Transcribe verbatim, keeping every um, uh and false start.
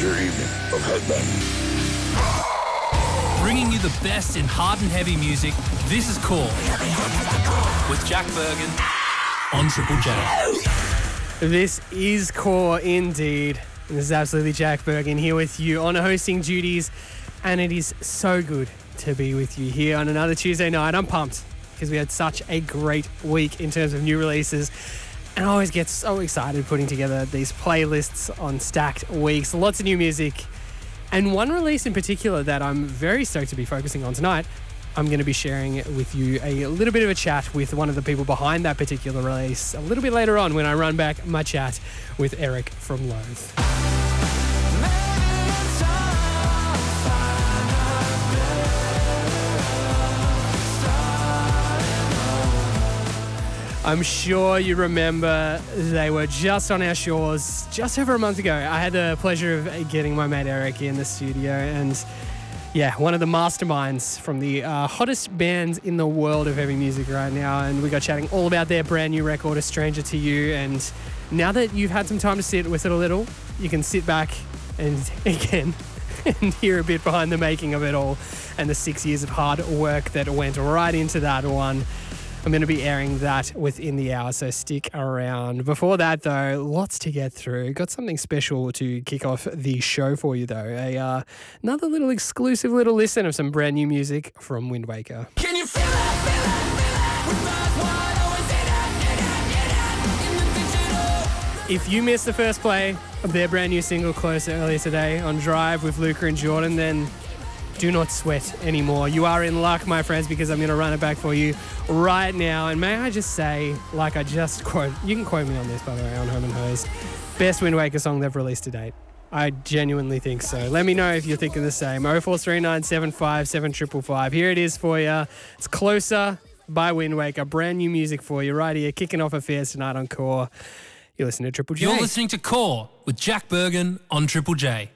your evening of headbanging. Bringing you the best in hard and heavy music, this is Core with Jack Bergen on Triple J. This is Core indeed. And this is absolutely Jack Bergen here with you on hosting duties, and it is so good to be with you here on another Tuesday night. I'm pumped because we had such a great week in terms of new releases, and I always get so excited putting together these playlists on stacked weeks. Lots of new music, and one release in particular that I'm very stoked to be focusing on tonight. I'm going to be sharing with you a little bit of a chat with one of the people behind that particular release a little bit later on when I run back my chat with Eric from Loathe. I'm sure you remember they were just on our shores just over a month ago. I had the pleasure of getting my mate Eric in the studio, and yeah, one of the masterminds from the uh, hottest bands in the world of heavy music right now, and we got chatting all about their brand new record, A Stranger to You. And now that you've had some time to sit with it a little, you can sit back and again and hear a bit behind the making of it all and the six years of hard work that went right into that one. I'm going to be airing that within the hour, so stick around. Before that, though, lots to get through. Got something special to kick off the show for you, though. A uh, another little exclusive little listen of some brand new music from Wind Waker. Can you feel it, feel it, feel it? With both wide, always in it, in it, in it, in the digital. If you missed the first play of their brand new single Closer earlier today on Drive with Luca and Jordan, then do not sweat anymore. You are in luck, my friends, because I'm going to run it back for you right now. And may I just say, like I just quote, you can quote me on this, by the way, on Home and Hose, best Wind Waker song they've released to date. I genuinely think so. Let me know if you're thinking the same. oh four three nine seven five seven five five five. Here it is for you. It's Closer by Wind Waker. Brand new music for you right here, kicking off affairs tonight on Core. You're listening to Triple J. You're listening to Core with Jack Bergen on Triple J.